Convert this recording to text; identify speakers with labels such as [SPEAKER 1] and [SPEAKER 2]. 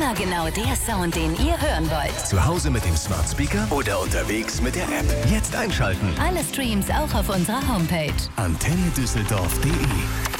[SPEAKER 1] Immer genau der Sound, den ihr hören wollt.
[SPEAKER 2] Zu Hause mit dem Smart Speaker oder unterwegs mit der App. Jetzt einschalten.
[SPEAKER 1] Alle Streams auch auf unserer Homepage.
[SPEAKER 2] antennedüsseldorf.de